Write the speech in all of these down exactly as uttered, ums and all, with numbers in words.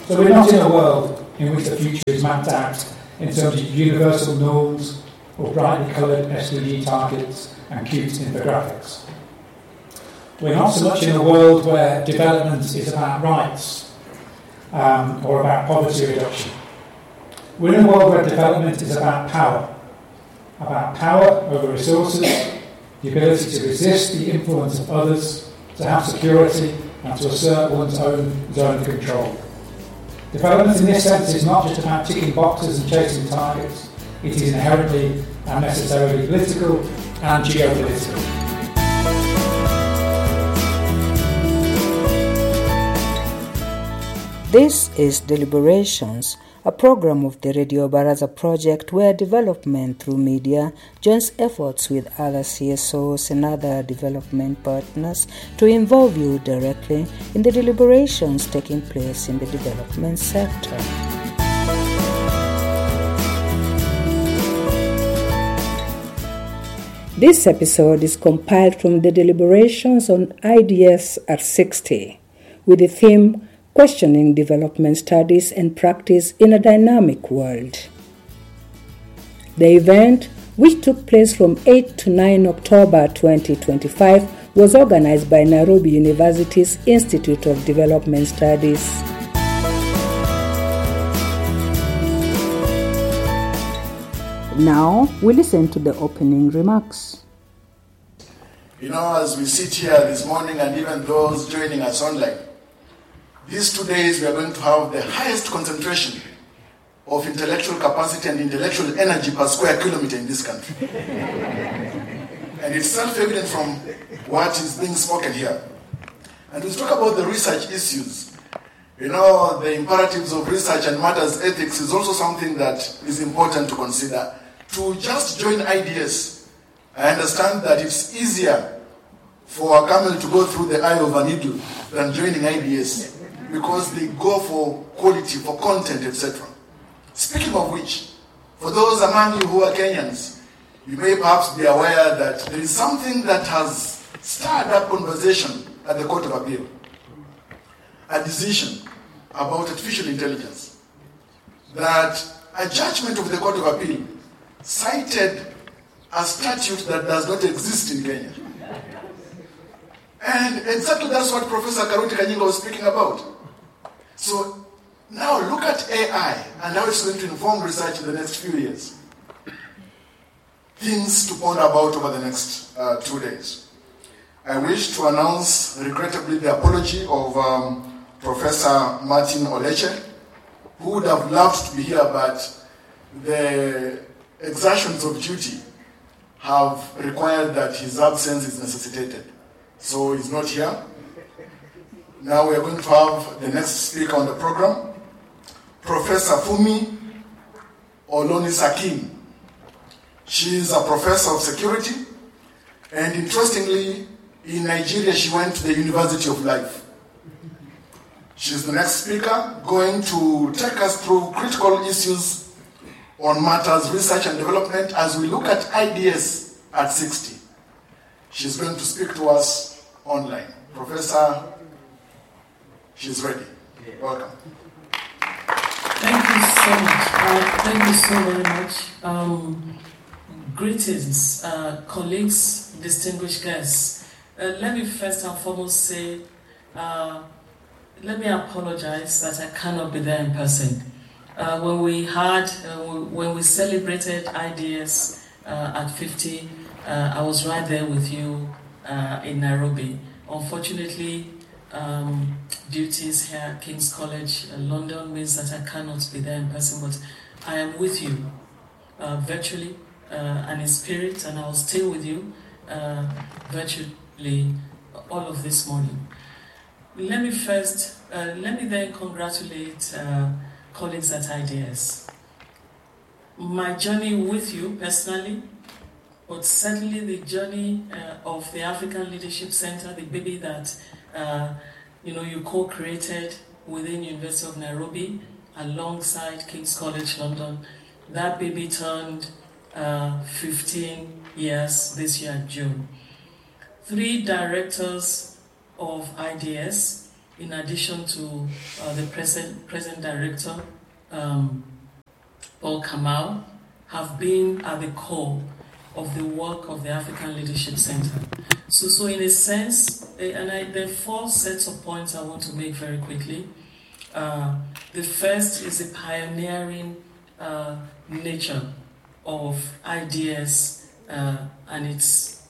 So we're not in a world in which the future is mapped out in terms of universal norms or brightly coloured S D G targets and cute infographics. We're not so much in a world where development is about rights um, or about poverty reduction. We're in a world where development is about power, about power over resources, the ability to resist the influence of others, to have security, and to assert one's own zone of control. Development in this sense is not just about ticking boxes and chasing targets, it is inherently and necessarily political and geopolitical. This is Deliberations, a program of the Radio Baraza project where development through media joins efforts with other C S Os and other development partners to involve you directly in the deliberations taking place in the development sector. This episode is compiled from the deliberations on I D S at sixty with the theme Questioning Development Studies and Practice in a Dynamic World. The event, which took place from eighth to ninth October twenty twenty-five, was organized by Nairobi University's Institute of Development Studies. Now, we listen to the opening remarks. You know, as we sit here this morning and even those joining us online, these two days we are going to have the highest concentration of intellectual capacity and intellectual energy per square kilometer in this country. And it's self-evident from what is being spoken here. And we talk about the research issues. You know, the imperatives of research and matters ethics is also something that is important to consider. To just join I D S, I understand that it's easier for a camel to go through the eye of a needle than joining I D S, because they go for quality, for content, et cetera. Speaking of which, for those among you who are Kenyans, you may perhaps be aware that there is something that has stirred up conversation at the Court of Appeal. A decision about artificial intelligence. That a judgment of the Court of Appeal cited a statute that does not exist in Kenya. And exactly that's what Professor Karuti Kanyinga was speaking about. So now look at A I and how it's going to inform research in the next few years. Things to ponder about over the next uh, two days. I wish to announce, regrettably, the apology of um, Professor Martin Oleche, who would have loved to be here, but the exertions of duty have required that his absence is necessitated. So he's not here. Now we are going to have the next speaker on the program, Professor Fumi Olonisakin. She is a professor of security, and interestingly, in Nigeria, she went to the University of Life. She's the next speaker, going to take us through critical issues on matters research and development as we look at I D S at sixty. She's going to speak to us online. Professor, she's ready. Welcome. Thank you so much. Uh, thank you so very much. Um, greetings, uh, colleagues, distinguished guests. Uh, let me first and foremost say, uh, let me apologize that I cannot be there in person. Uh, when we had, uh, when we celebrated I D S uh, at fifty, uh, I was right there with you uh, in Nairobi. Unfortunately, um, duties here at King's College uh, London means that I cannot be there in person, but I am with you uh, virtually uh, and in spirit, and I will stay with you uh, virtually all of this morning. Let me first, uh, let me then congratulate uh, colleagues at I D S. My journey with you personally, but certainly the journey uh, of the African Leadership Center, the baby that uh, you know you co-created within University of Nairobi alongside King's College London. That baby turned uh, fifteen years this year, June. Three directors of I D S in addition to uh, the present, present director, um, Paul Kamau, have been at the core of the work of the African Leadership Center. So, so in a sense, and I, there are four sets of points I want to make very quickly. Uh, the first is the pioneering uh, nature of I D S uh, and its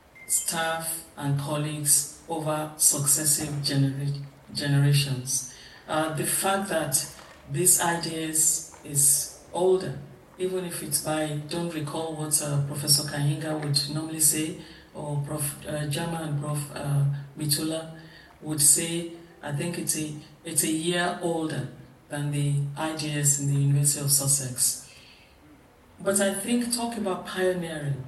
staff and colleagues over successive genera- generations. Uh, the fact that this I D S is older, even if it's by, don't recall what uh, Professor Kahinga would normally say, or Prof Uh, Jama and Professor Uh, Mitula would say, I think it's a, it's a year older than the I D S in the University of Sussex. But I think, talk about pioneering,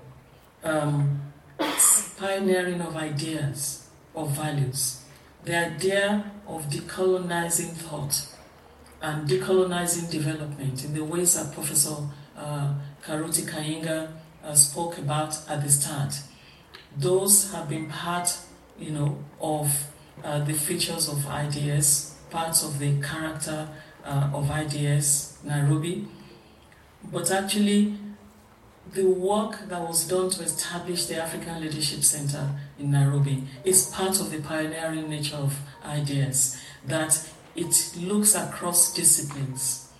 um, pioneering of ideas, of values, the idea of decolonizing thought and decolonizing development in the ways that Professor uh, Karuti Kahinga uh, spoke about at the start. Those have been part, you know, of uh, the features of I D S, parts of the character uh, of I D S Nairobi. But actually, the work that was done to establish the African Leadership Center in Nairobi is part of the pioneering nature of I D S, that it looks across disciplines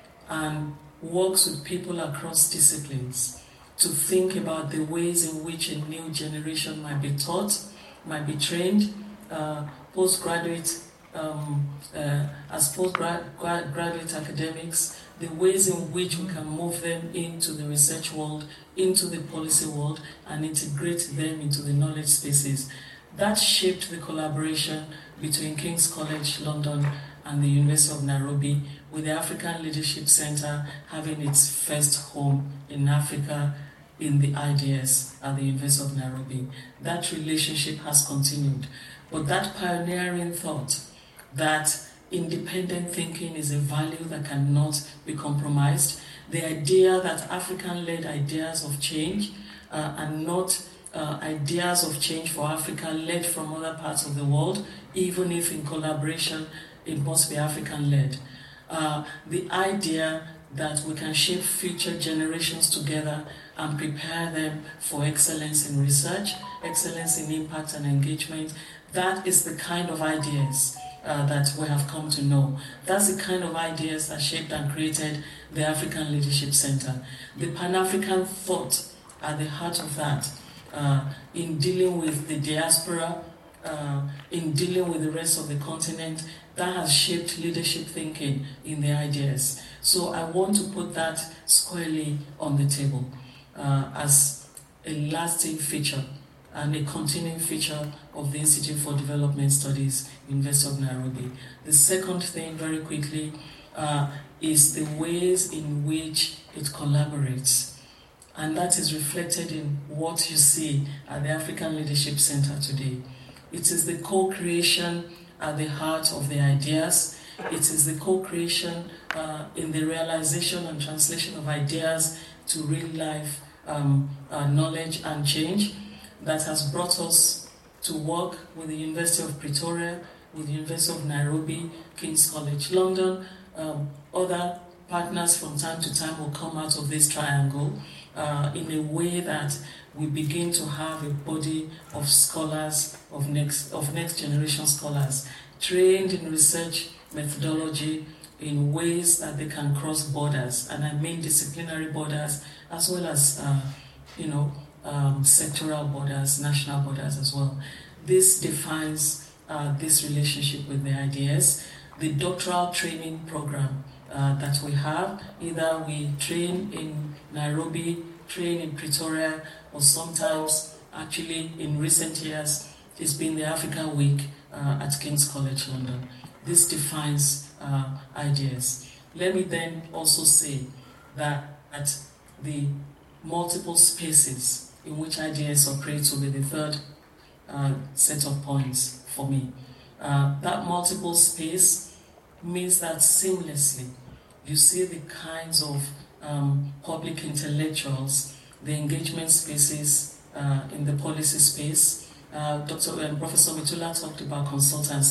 and works with people across disciplines to think about the ways in which a new generation might be taught, might be trained, uh, postgraduate, um, uh, as postgraduate academics, the ways in which we can move them into the research world, into the policy world, and integrate them into the knowledge spaces. That shaped the collaboration between King's College London and the University of Nairobi, with the African Leadership Center having its first home in Africa in the I D S at the University of Nairobi. That relationship has continued. But that pioneering thought that independent thinking is a value that cannot be compromised, the idea that African-led ideas of change uh, are not uh, ideas of change for Africa led from other parts of the world, even if in collaboration it must be African-led. Uh, the idea that we can shape future generations together and prepare them for excellence in research, excellence in impact and engagement, that is the kind of ideas uh, that we have come to know. That's the kind of ideas that shaped and created the African Leadership Center. The Pan-African thought at the heart of that, uh, in dealing with the diaspora, uh, in dealing with the rest of the continent, that has shaped leadership thinking in the ideas. So I want to put that squarely on the table uh, as a lasting feature and a continuing feature of the Institute for Development Studies, University of Nairobi. The second thing, very quickly, uh, is the ways in which it collaborates. And that is reflected in what you see at the African Leadership Center today. It is the co-creation at the heart of the ideas. It is the co-creation uh, in the realization and translation of ideas to real-life um, uh, knowledge and change that has brought us to work with the University of Pretoria, with the University of Nairobi, King's College London. Um, other partners from time to time will come out of this triangle uh, in a way that we begin to have a body of scholars, of next, of next generation scholars, trained in research methodology in ways that they can cross borders, and I mean disciplinary borders as well as, uh, you know, um, sectoral borders, national borders as well. This defines uh, this relationship with the ideas. The doctoral training program uh, that we have, either we train in Nairobi, train in Pretoria, or sometimes, actually in recent years, it's been the Africa Week uh, at King's College London. This defines uh, ideas. Let me then also say that at the multiple spaces in which ideas operate will be the third uh, set of points for me. Uh, that multiple space means that seamlessly you see the kinds of um, public intellectuals, the engagement spaces uh, in the policy space. Uh, Doctor Um, Professor Mitula talked about consultancy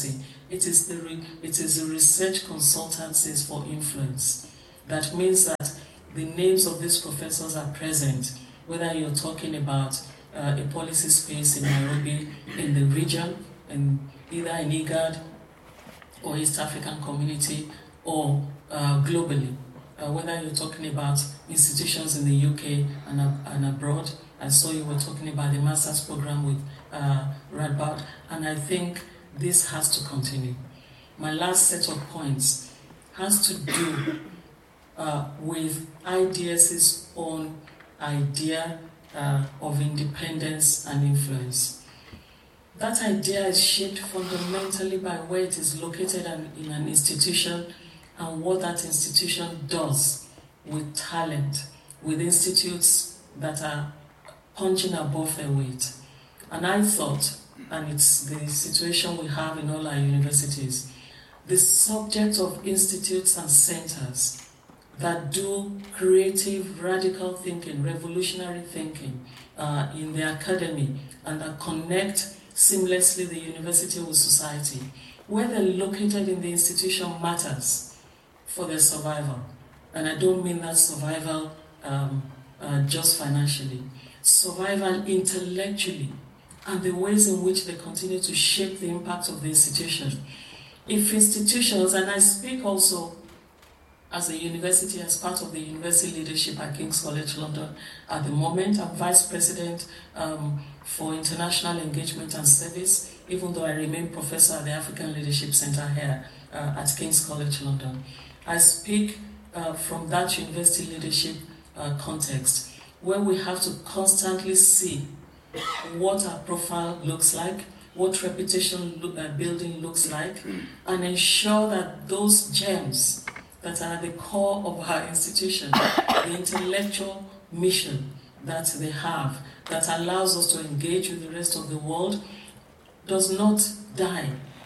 It is the re- it is the research consultancies for influence. That means that the names of these professors are present, whether you're talking about uh, a policy space in Nairobi, in the region, and either in IGAD or East African Community, or uh, globally. Uh, whether you're talking about institutions in the U K and, uh, and abroad. I saw you were talking about the master's program with uh, Radboud, and I think this has to continue. My last set of points has to do uh, with I D S's own idea uh, of independence and influence. That idea is shaped fundamentally by where it is located in an institution and what that institution does with talent, with institutes that are punching above their weight. And I thought, and it's the situation we have in all our universities, the subject of institutes and centers that do creative, radical thinking, revolutionary thinking uh, in the academy and that connect seamlessly the university with society, where they're located in the institution matters for their survival. And I don't mean that survival um, uh, just financially. Survival intellectually, and the ways in which they continue to shape the impact of the institution. If institutions, and I speak also as a university, as part of the university leadership at King's College London at the moment, I'm Vice President um, for International Engagement and Service, even though I remain Professor at the African Leadership Center here uh, at King's College London. I speak uh, from that university leadership uh, context, where we have to constantly see what our profile looks like, what reputation look, uh, building looks like, and ensure that those gems that are at the core of our institution, the intellectual mission that they have, that allows us to engage with the rest of the world, does not die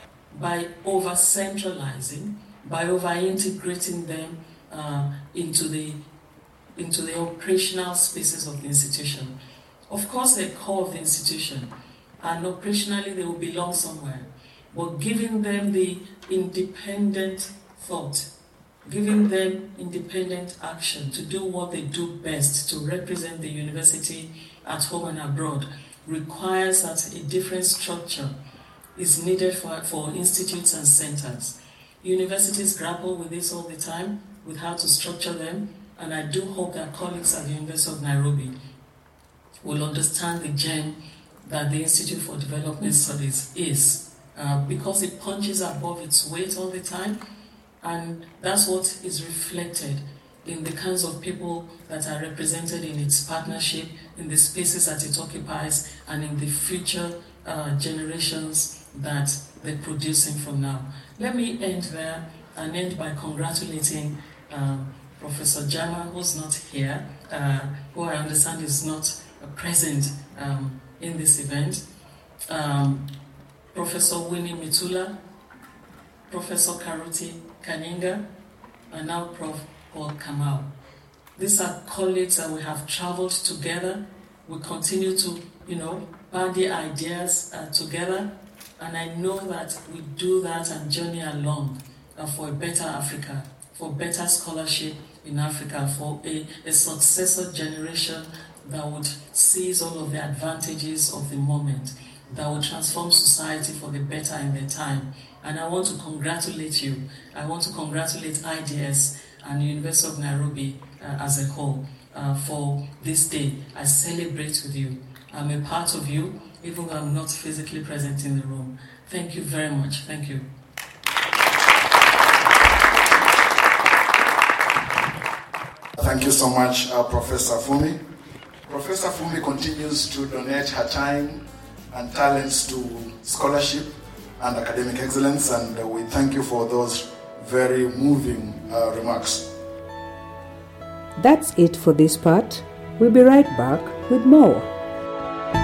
by over-centralizing, by over-integrating them uh, into the into the operational spaces of the institution. Of course, they're core of the institution, and operationally they will belong somewhere. But giving them the independent thought, giving them independent action to do what they do best, to represent the university at home and abroad, requires that a different structure is needed for, for institutes and centers. Universities grapple with this all the time, with how to structure them, and I do hope that colleagues at the University of Nairobi will understand the gem that the Institute for Development Studies is, uh, because it punches above its weight all the time, and that's what is reflected in the kinds of people that are represented in its partnership, in the spaces that it occupies, and in the future uh, generations that they're producing from now. Let me end there and end by congratulating um, Professor Jama, who's not here, uh, who I understand is not uh, present um, in this event, um, Professor Winnie Mitula, Professor Karuti Kanyinga, and now Professor Paul Kamau. These are colleagues that we have traveled together. We continue to, you know, bandy ideas uh, together, and I know that we do that and journey along uh, for a better Africa, for better scholarship in Africa, for a, a successor generation that would seize all of the advantages of the moment, that would transform society for the better in their time. And I want to congratulate you. I want to congratulate I D S and the University of Nairobi uh, as a whole uh, for this day. I celebrate with you. I'm a part of you, even though I'm not physically present in the room. Thank you very much. Thank you. Thank you so much, uh, Professor Fumi. Professor Fumi continues to donate her time and talents to scholarship and academic excellence, and uh, we thank you for those very moving uh, remarks. That's it for this part. We'll be right back with more.